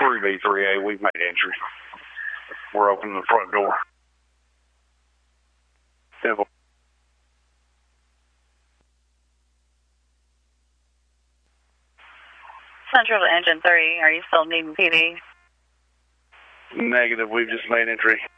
3B3A, we've made entry. We're opening the front door. Simple. Central to Engine 3, are you still needing PD? Negative, we've just made entry.